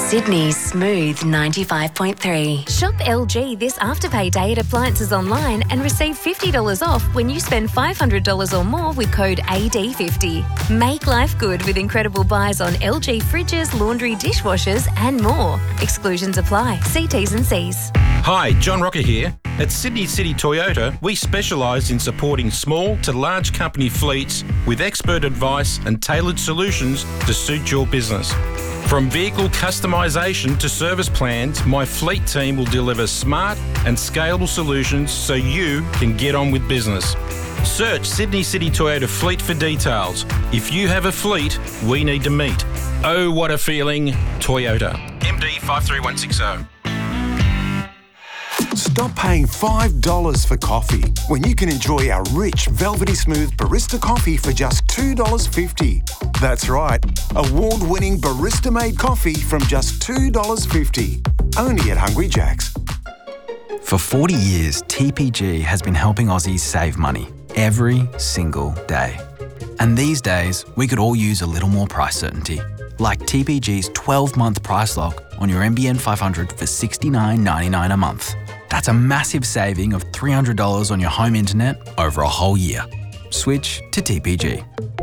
Sydney's Smooth 95.3. Shop LG this Afterpay Day at Appliances Online and receive $50 off when you spend $500 or more with code AD50. Make life good with incredible buys on LG fridges, laundry, dishwashers and more. Exclusions apply. See T's and C's. Hi, John Rocker here. At Sydney City Toyota, we specialise in supporting small to large company fleets with expert advice and tailored solutions to suit your business. From vehicle customisation to service plans, my fleet team will deliver smart and scalable solutions so you can get on with business. Search Sydney City Toyota Fleet for details. If you have a fleet, we need to meet. Oh, what a feeling. Toyota. MD 53160. Stop paying $5 for coffee when you can enjoy our rich, velvety smooth barista coffee for just $2.50. That's right, award-winning barista-made coffee from just $2.50. Only at Hungry Jack's. For 40 years, TPG has been helping Aussies save money every single day. And these days, we could all use a little more price certainty, like TPG's 12-month price lock on your NBN 500 for $69.99 a month. That's a massive saving of $300 on your home internet over a whole year. Switch to TPG.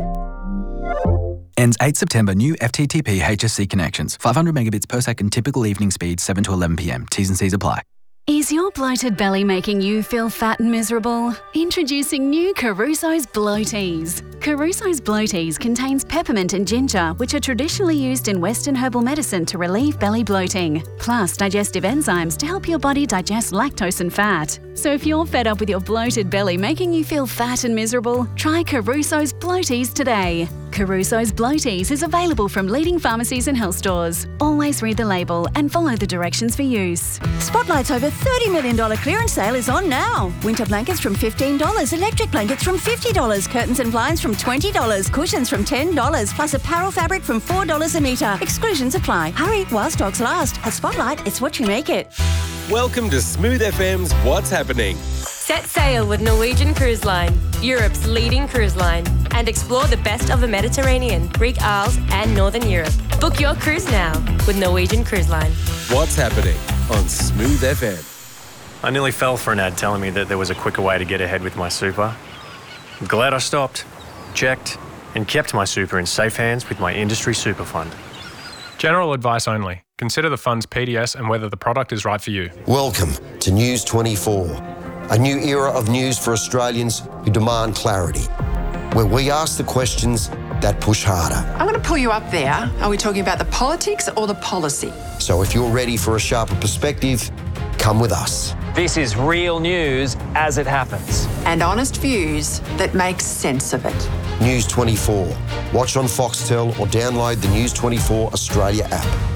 Ends 8 September. New FTTP HSC connections. 500 megabits per second. Typical evening speed 7 to 11 p.m. T's and C's apply. Is your bloated belly making you feel fat and miserable? Introducing new Caruso's Bloaties. Caruso's Bloaties contains peppermint and ginger, which are traditionally used in Western herbal medicine to relieve belly bloating, plus digestive enzymes to help your body digest lactose and fat. So if you're fed up with your bloated belly making you feel fat and miserable, try Caruso's Bloaties today. Caruso's Bloaties is available from leading pharmacies and health stores. Always read the label and follow the directions for use. Spotlight's over $30 million clearance sale is on now. Winter blankets from $15, electric blankets from $50, curtains and blinds from $20, cushions from $10, plus apparel fabric from $4 a metre. Exclusions apply. Hurry while stocks last. At Spotlight, it's what you make it. Welcome to Smooth FM's What's Happening. Set sail with Norwegian Cruise Line, Europe's leading cruise line, and explore the best of the Mediterranean, Greek Isles, and Northern Europe. Book your cruise now with Norwegian Cruise Line. What's Happening on Smooth FM. I nearly fell for an ad telling me that there was a quicker way to get ahead with my super. I'm glad I stopped, checked, and kept my super in safe hands with my industry super fund. General advice only. Consider the fund's PDS and whether the product is right for you. Welcome to News 24, a new era of news for Australians who demand clarity, where we ask the questions that push harder. I'm going to pull you up there. Are we talking about the politics or the policy? So if you're ready for a sharper perspective, come with us. This is real news as it happens. And honest views that make sense of it. News 24. Watch on Foxtel or download the News 24 Australia app.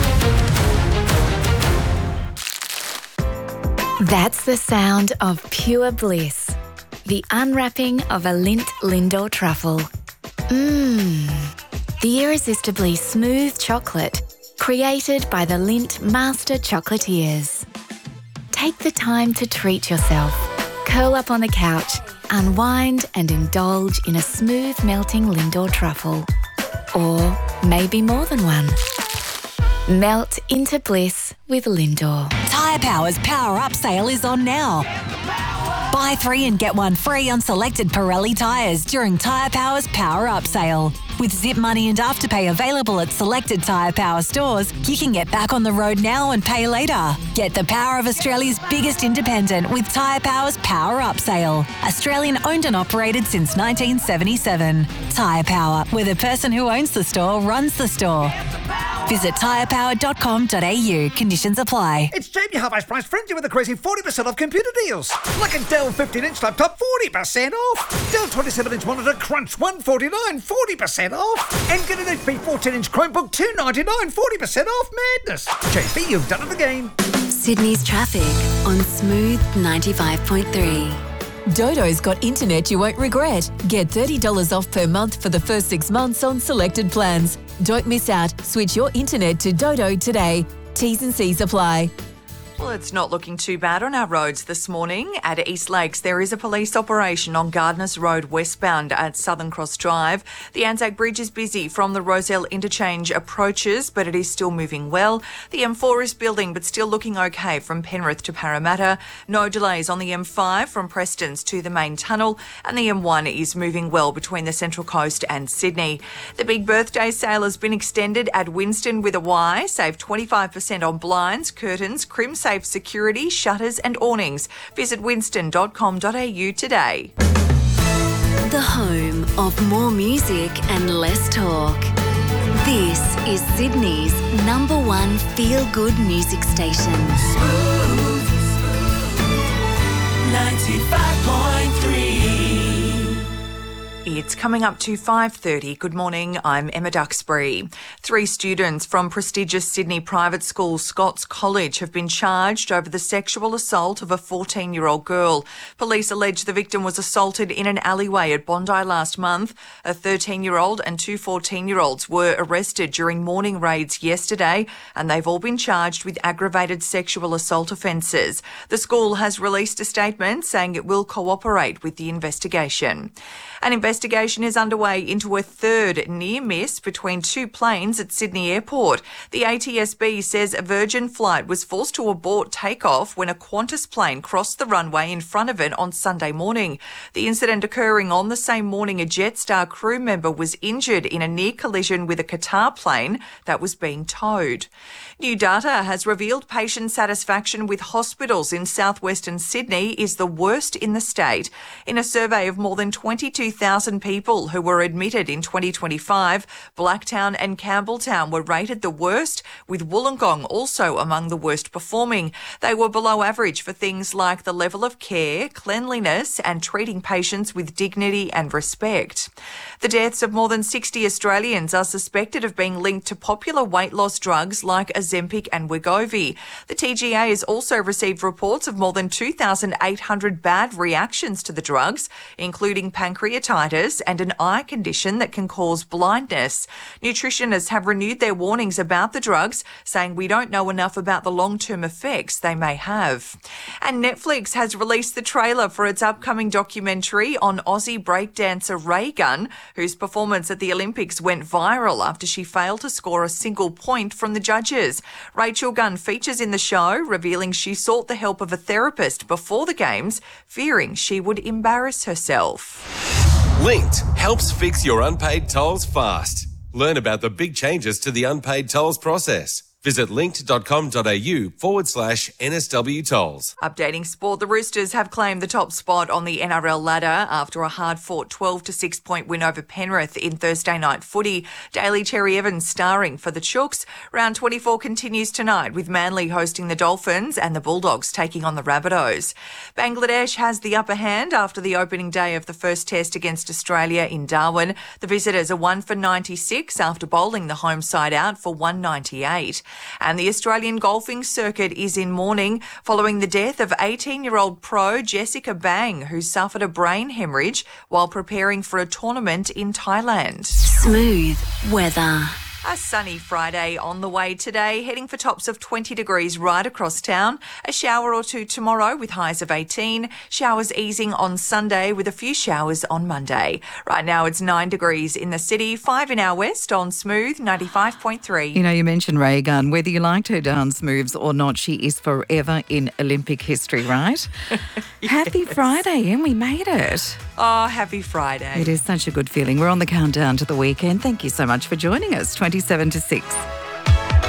That's the sound of pure bliss. The unwrapping of a Lindt Lindor truffle. The irresistibly smooth chocolate created by the Lindt Master Chocolatiers. Take the time to treat yourself. Curl up on the couch, unwind and indulge in a smooth melting Lindor truffle. Or maybe more than one. Melt into bliss with Lindor. Tyre Power's Power Up sale is on now. Buy 3 and get 1 free on selected Pirelli tyres during Tyre Power's Power Up sale. With Zip Money and Afterpay available at selected Tyre Power stores, you can get back on the road now and pay later. Get the power of Australia's biggest independent with Tyre Power's Power Up sale. Australian owned and operated since 1977. Tyre Power, where the person who owns the store runs the store. Visit tyrepower.com.au. Conditions apply. It's Jamie Half-Ice Price Frenzy with a crazy 40% off computer deals. Like a Dell 15-inch laptop, 40% off. Dell 27-inch monitor, Crunch, $149, 40% off. And get an HP 14-inch Chromebook, $299, 40% off. Madness. JB, you've done it again. Sydney's traffic on Smooth 95.3. Dodo's got internet you won't regret. Get $30 off per month for the first 6 months on selected plans. Don't miss out. Switch your internet to Dodo today. T's and C's apply. Well, it's not looking too bad on our roads this morning. At East Lakes, there is a police operation on Gardners Road westbound at Southern Cross Drive. The Anzac Bridge is busy from the Roselle interchange approaches, but it is still moving well. The M4 is building, but still looking okay from Penrith to Parramatta. No delays on the M5 from Prestons to the main tunnel, and the M1 is moving well between the Central Coast and Sydney. The big birthday sale has been extended at Winston with a Y. Save 25% on blinds, curtains, Crimsafe security, shutters and awnings. Visit winston.com.au today. The home of more music and less talk. This is Sydney's #1 feel-good music station. 95.3. It's coming up to 5:30. Good morning, I'm Emma Duxbury. 3 students from prestigious Sydney private school Scots College have been charged over the sexual assault of a 14-year-old girl. Police allege the victim was assaulted in an alleyway at Bondi last month. A 13-year-old and 2 14-year-olds were arrested during morning raids yesterday, and they've all been charged with aggravated sexual assault offences. The school has released a statement saying it will cooperate with the investigation. An investigation is underway into a third near miss between 2 planes at Sydney Airport. The ATSB says a Virgin flight was forced to abort takeoff when a Qantas plane crossed the runway in front of it on Sunday morning. The incident occurring on the same morning a Jetstar crew member was injured in a near collision with a Qatar plane that was being towed. New data has revealed patient satisfaction with hospitals in southwestern Sydney is the worst in the state. In a survey of more than 22,000 people who were admitted in 2025, Blacktown and Campbelltown were rated the worst, with Wollongong also among the worst performing. They were below average for things like the level of care, cleanliness and treating patients with dignity and respect. The deaths of more than 60 Australians are suspected of being linked to popular weight loss drugs like Ozempic and Wegovy. The TGA has also received reports of more than 2,800 bad reactions to the drugs, including pancreatitis and an eye condition that can cause blindness. Nutritionists have renewed their warnings about the drugs, saying we don't know enough about the long-term effects they may have. And Netflix has released the trailer for its upcoming documentary on Aussie breakdancer Ray Gunn, whose performance at the Olympics went viral after she failed to score a single point from the judges. Rachel Gunn features in the show, revealing she sought the help of a therapist before the Games, fearing she would embarrass herself. Linked helps fix your unpaid tolls fast. Learn about the big changes to the unpaid tolls process. Visit linked.com.au/NSW tolls. Updating sport, the Roosters have claimed the top spot on the NRL ladder after a hard-fought 12-6 point win over Penrith in Thursday night footy. Daly Cherry Evans starring for the Chooks. Round 24 continues tonight with Manly hosting the Dolphins and the Bulldogs taking on the Rabbitohs. Bangladesh has the upper hand after the opening day of the first test against Australia in Darwin. The visitors are 1 for 96 after bowling the home side out for 198. And the Australian golfing circuit is in mourning following the death of 18-year-old pro Jessica Bang, who suffered a brain hemorrhage while preparing for a tournament in Thailand. Smooth weather. A sunny Friday on the way today, heading for tops of 20 degrees right across town. A shower or two tomorrow with highs of 18. Showers easing on Sunday with a few showers on Monday. Right now it's 9 degrees in the city, 5 in our west on Smooth 95.3. You know, you mentioned Ray Gunn. Whether you liked her dance moves or not, she is forever in Olympic history, right? Yes. Happy Friday, and we made it. Oh, happy Friday. It is such a good feeling. We're on the countdown to the weekend. Thank you so much for joining us. 27 to 6.